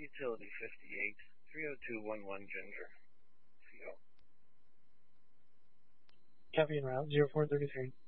Utility 58, 30211 Ginger. CO. Copy en route, 0433.